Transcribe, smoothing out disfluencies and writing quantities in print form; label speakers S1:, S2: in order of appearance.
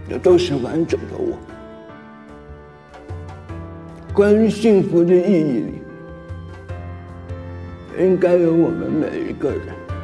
S1: 这都是完整的我。关于幸福的意义里，应该有我们每一个人。